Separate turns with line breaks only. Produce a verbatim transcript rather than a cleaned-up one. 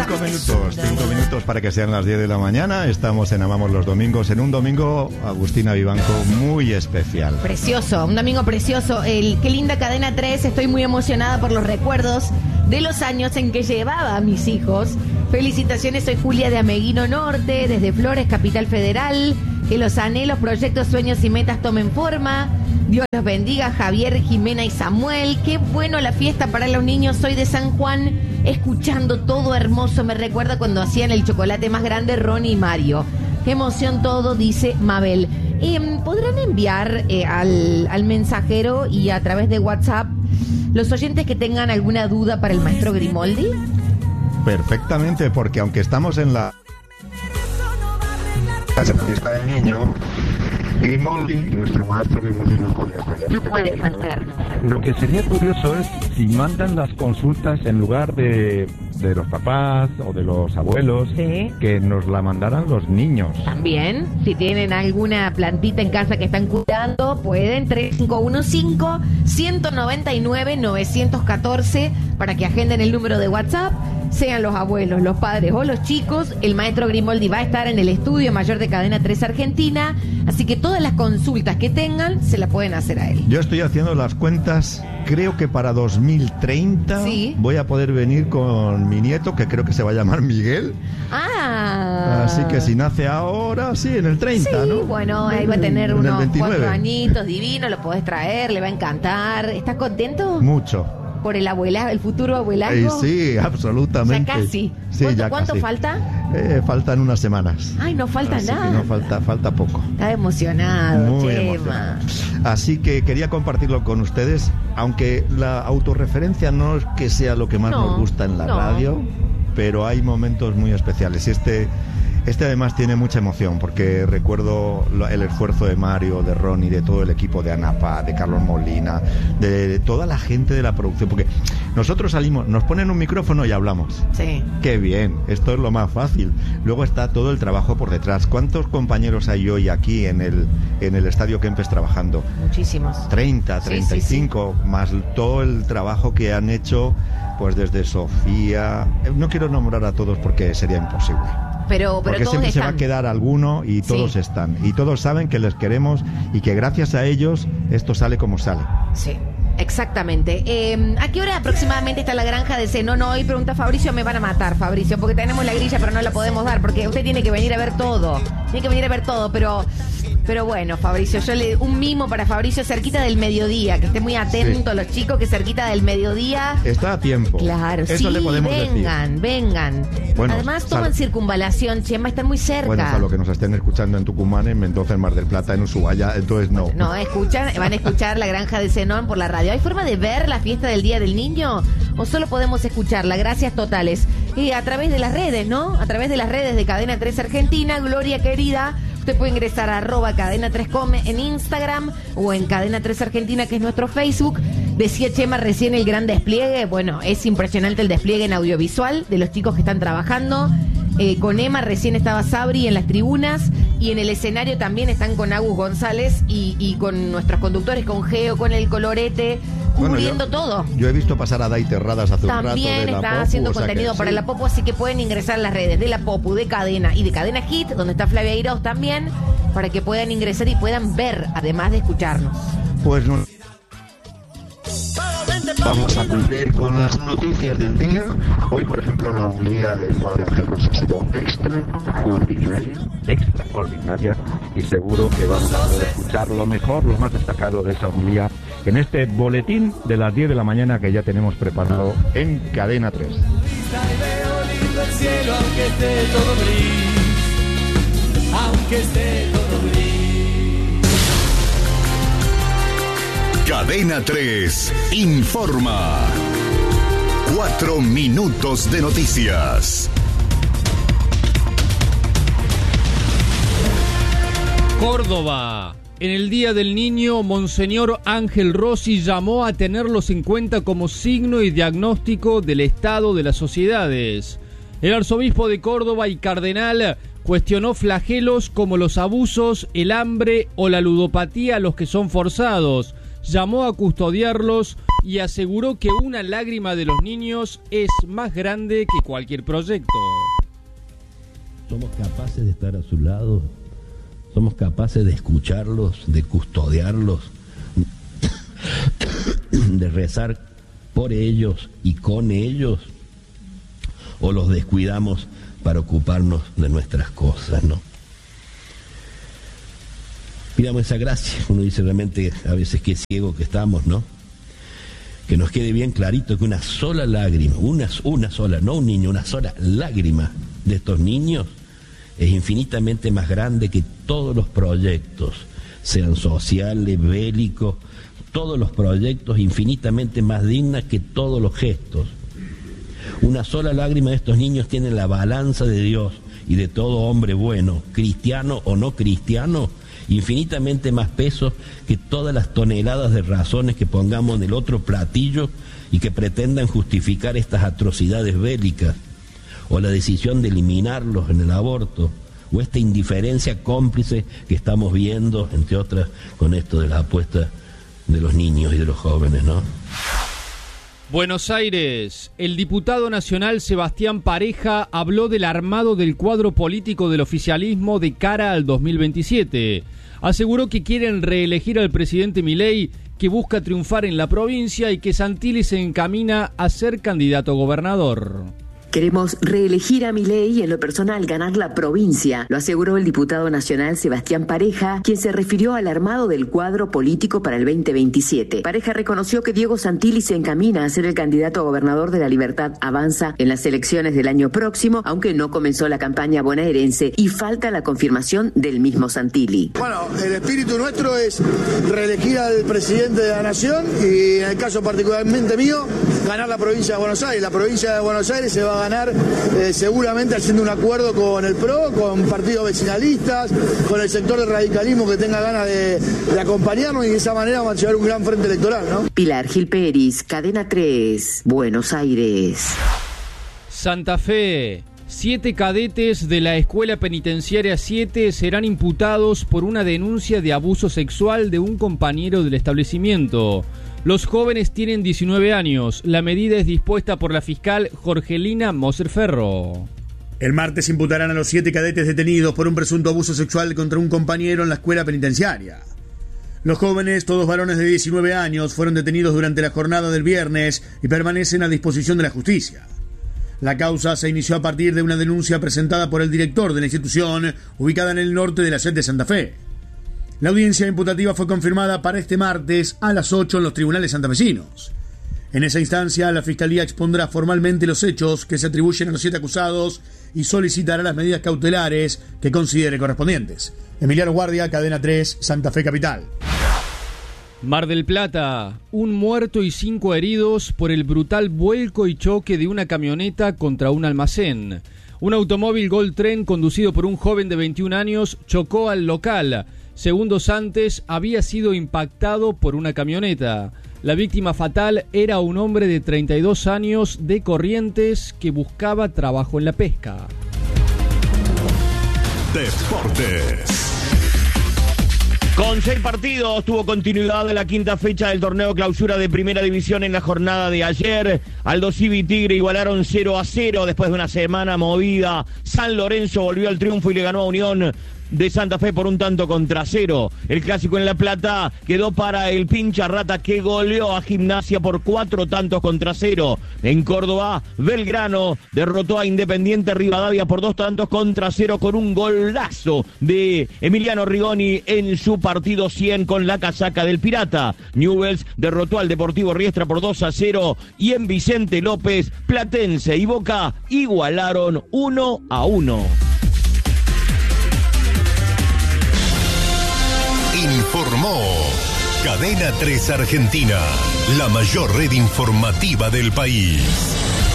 Cinco minutos, cinco minutos para que sean las diez de la mañana. Estamos en Amamos los Domingos, en un domingo, Agustina Vivanco, muy especial.
Precioso, un domingo precioso. El, qué linda Cadena tres, estoy muy emocionada por los recuerdos de los años en que llevaba a mis hijos. Felicitaciones, soy Julia de Ameguino Norte, desde Flores, Capital Federal. Que los anhelos, proyectos, sueños y metas tomen forma. Dios los bendiga, Javier, Jimena y Samuel. Qué bueno la fiesta para los niños. Soy de San Juan, escuchando todo hermoso. Me recuerda cuando hacían el chocolate más grande Ronnie y Mario. Qué emoción todo, dice Mabel. Eh, ¿Podrán enviar eh, al, al mensajero y a través de WhatsApp los oyentes que tengan alguna duda para el maestro Grimoldi?
Perfectamente, porque aunque estamos en la...
la fiesta del niño, Grimoldi, nuestro maestro Grimoldi, no puede
No puede faltar.
Lo que sería curioso es si mandan las consultas en lugar de, de los papás o de los abuelos,
Sí.
que nos la mandaran los niños.
También, si tienen alguna plantita en casa que están cuidando, pueden tres cinco uno cinco, uno nueve nueve, nueve uno cuatro para que agenden el número de WhatsApp. Sean los abuelos, los padres o los chicos, el maestro Grimoldi va a estar en el estudio mayor de Cadena tres Argentina, así que todas las consultas que tengan se la pueden hacer a él.
Yo estoy haciendo las cuentas, creo que para dos mil treinta
Sí.
voy a poder venir con mi nieto, que creo que se va a llamar Miguel.
Ah.
Así que si nace ahora, sí, en el treinta,
Sí,
¿no?
bueno, ahí va a tener
En el
unos
veintinueve.
cuatro añitos, divino, lo podés traer, le va a encantar. ¿Estás contento
Mucho.
por el abuela, el futuro abuelazgo?
Eh, sí, absolutamente.
Ya casi.
Sí,
¿Cuánto,
ya
cuánto
casi.
falta?
Eh, faltan unas semanas.
Ay, no falta
Así
nada.
que no falta, falta poco.
Está emocionado,
Muy
Chema.
emocionado. Así que quería compartirlo con ustedes, aunque la autorreferencia no es que sea lo que más
No,
nos gusta en la
no.
radio, pero hay momentos muy especiales. Y este, este además tiene mucha emoción, porque recuerdo lo- el esfuerzo de Mario, de Ronnie, de todo el equipo de ANAPA, de Carlos Molina, de, de toda la gente de la producción, porque nosotros salimos, nos ponen un micrófono y hablamos.
Sí.
Qué bien, esto es lo más fácil. Luego está todo el trabajo por detrás. ¿Cuántos compañeros hay hoy aquí en el, en el Estadio Kempes trabajando?
Muchísimos.
treinta,
Sí,
treinta y cinco, más todo el trabajo que han hecho, pues desde Sofía. Eh, No quiero nombrar a todos porque sería imposible.
Pero, pero
Porque
todos
siempre se
están.
va a quedar alguno y todos
Sí.
están. Y todos saben que les queremos y que gracias a ellos esto sale como sale.
Sí, exactamente. Eh, ¿A qué hora aproximadamente está la granja de Zenón hoy? Pregunta Fabricio, me van a matar, Fabricio, porque tenemos la grilla pero no la podemos dar, porque usted tiene que venir a ver todo. Tiene que venir a ver todo, pero... Pero bueno, Fabricio, yo le un mimo para Fabricio cerquita del mediodía, que esté muy atento a los chicos, que cerquita del mediodía.
Está a tiempo.
Claro,
Eso
sí,
le podemos decir.
vengan, vengan.
Bueno,
Además
sal-
toman circunvalación, Chema, están muy cerca.
Bueno, a lo que nos estén escuchando en Tucumán, en Mendoza, en Mar del Plata, en Ushuaia, entonces no.
No, escuchan, van a escuchar la granja de Zenón por la radio. ¿Hay forma de ver la fiesta del Día del Niño? ¿O solo podemos escucharla? Gracias totales. Y a través de las redes, ¿no? A través de las redes de Cadena tres Argentina, Gloria querida, usted puede ingresar a arroba cadena tres com en Instagram o en Cadena tres Argentina, que es nuestro Facebook. Decía Chema recién el gran despliegue. Bueno, es impresionante el despliegue en audiovisual de los chicos que están trabajando. Eh, con Emma recién estaba Sabri en las tribunas y en el escenario también están con Agus González y, y con nuestros conductores, con Geo, con el Colorete,
Bueno,
cubriendo
yo-
todo.
Yo he visto pasar a Dai Terradas hace un rato
También
de la
está
Popu,
haciendo
o sea que
contenido para
sí.
la Popu, así que pueden ingresar a las redes de la Popu, de Cadena y de Cadena Hit, donde está Flavia Iros también, para que puedan ingresar y puedan ver, además de escucharnos.
Pues no.
Vamos a cumplir con las noticias del día. Hoy, por ejemplo, la homilía del Padre Ángel Rosa ha sido extraordinaria, extraordinaria, y seguro que vamos a poder escuchar lo mejor, lo más destacado de esa homilía
En este boletín de las diez de la mañana que ya tenemos preparado
En Cadena tres.
Veo lindo el cielo aunque esté todo gris, aunque esté todo gris.
Cadena tres informa. Cuatro minutos de noticias.
Córdoba. En el Día del Niño, Monseñor Ángel Rossi llamó a tenerlos en cuenta como signo y diagnóstico del estado de las sociedades. El arzobispo de Córdoba y cardenal cuestionó flagelos como los abusos, el hambre o la ludopatía a los que son forzados. Llamó a custodiarlos y aseguró que una lágrima de los niños es más grande que cualquier proyecto.
Somos capaces de estar a su lado, somos capaces de escucharlos, de custodiarlos, de rezar por ellos y con ellos, o los descuidamos para ocuparnos de nuestras cosas, ¿no? Pidamos esa gracia. Uno dice realmente a veces qué ciego que estamos, ¿no? Que nos quede bien clarito que una sola lágrima, una, una sola, no un niño, una sola lágrima de estos niños es infinitamente más grande que todos los proyectos, sean sociales, bélicos, todos los proyectos, infinitamente más digna que todos los gestos. Una sola lágrima de estos niños tiene la balanza de Dios y de todo hombre bueno, cristiano o no cristiano, infinitamente más peso que todas las toneladas de razones que pongamos en el otro platillo y que pretendan justificar estas atrocidades bélicas, o la decisión de eliminarlos en el aborto, o esta indiferencia cómplice que estamos viendo, entre otras, con esto de las apuestas de los niños y de los jóvenes, ¿no?
Buenos Aires. El diputado nacional Sebastián Pareja habló del armado del cuadro político del oficialismo de cara al dos mil veintisiete. Aseguró que quieren reelegir al presidente Milei, que busca triunfar en la provincia, y que Santilli se encamina a ser candidato a gobernador.
Queremos reelegir a Milei y en lo personal ganar la provincia, lo aseguró el diputado nacional Sebastián Pareja, quien se refirió al armado del cuadro político para el veinte veintisiete. Pareja reconoció que Diego Santilli se encamina a ser el candidato a gobernador de La Libertad Avanza en las elecciones del año próximo, aunque no comenzó la campaña bonaerense y falta la confirmación del mismo Santilli.
Bueno, el espíritu nuestro es reelegir al presidente de la nación y en el caso particularmente mío, ganar la provincia de Buenos Aires. La provincia de Buenos Aires se va a ganar eh, seguramente haciendo un acuerdo con el P R O, con partidos vecinalistas, con el sector del radicalismo que tenga ganas de, de acompañarnos, y de esa manera vamos a llevar un gran frente electoral, ¿no?
Pilar Gil Peris, Cadena tres, Buenos Aires.
Santa Fe. Siete cadetes de la Escuela Penitenciaria siete serán imputados por una denuncia de abuso sexual de un compañero del establecimiento. Los jóvenes tienen diecinueve años. La medida es dispuesta por la fiscal Jorgelina Moser-Ferro.
El martes imputarán a los siete cadetes detenidos por un presunto abuso sexual contra un compañero en la escuela penitenciaria. Los jóvenes, todos varones de diecinueve años, fueron detenidos durante la jornada del viernes y permanecen a disposición de la justicia. La causa se inició a partir de una denuncia presentada por el director de la institución, ubicada en el norte de la sede de Santa Fe. La audiencia imputativa fue confirmada para este martes a las ocho en los tribunales santafesinos. En esa instancia, la Fiscalía expondrá formalmente los hechos que se atribuyen a los siete acusados y solicitará las medidas cautelares que considere correspondientes. Emiliano Guardia, Cadena tres, Santa Fe Capital.
Mar del Plata. Un muerto y cinco heridos por el brutal vuelco y choque de una camioneta contra un almacén. Un automóvil Gol Tren conducido por un joven de veintiún años chocó al local. Segundos antes había sido impactado por una camioneta. La víctima fatal era un hombre de treinta y dos años de Corrientes que buscaba trabajo en la pesca.
Deportes.
Con seis partidos tuvo continuidad en la quinta fecha del torneo clausura de Primera División en la jornada de ayer. Aldo Civi y Tigre igualaron cero a cero después de una semana movida. San Lorenzo volvió al triunfo y le ganó a Unión de Santa Fe por un tanto contra cero. El clásico en La Plata quedó para el Pincha Rata, que goleó a Gimnasia por cuatro tantos contra cero. En Córdoba, Belgrano derrotó a Independiente Rivadavia por dos tantos contra cero con un golazo de Emiliano Rigoni en su partido cien con la casaca del Pirata. Newell's derrotó al Deportivo Riestra por dos a cero y en Vicente López, Platense y Boca igualaron uno a uno.
Informó Cadena tres Argentina, la mayor red informativa del país.